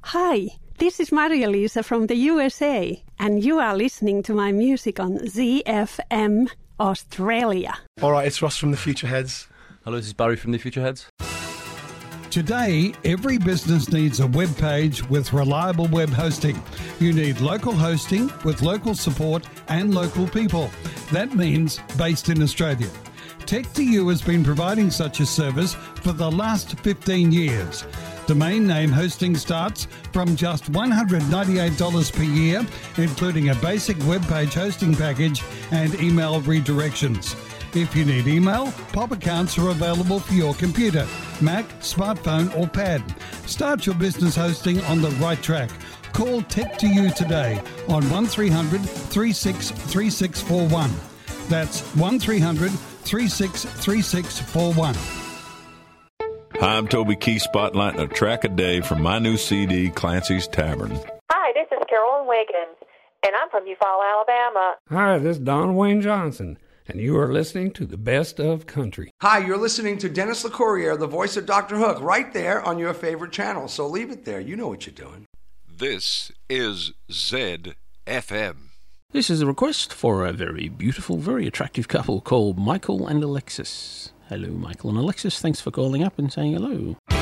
Hi, this is Maria-Lisa from the USA, and you are listening to my music on ZFM Australia. All right, it's Ross from the Future Heads. Hello, this is Barry from the Future Heads. Today, every business needs a web page with reliable web hosting. You need local hosting with local support and local people. That means based in Australia. Tech2U has been providing such a service for the last 15 years. Domain name hosting starts from just $198 per year, including a basic web page hosting package and email redirections. If you need email, POP accounts are available for your computer, Mac, smartphone or pad. Start your business hosting on the right track. Call Tech2U today on 1300 363641. That's 1300 363641. Hi, I'm Toby Keith, spotlighting a track a day from my new CD, Clancy's Tavern. Hi, this is Carolyn Wiggins, and I'm from Eufaula, Alabama. Hi, this is Don Wayne Johnson, and you are listening to the best of country. Hi, you're listening to Dennis LeCourrier, the voice of Dr. Hook, right there on your favorite channel. So leave it there. You know what you're doing. This is ZFM. This is a request for a very beautiful, very attractive couple called Michael and Alexis. Hello, Michael and Alexis. Thanks for calling up and saying hello.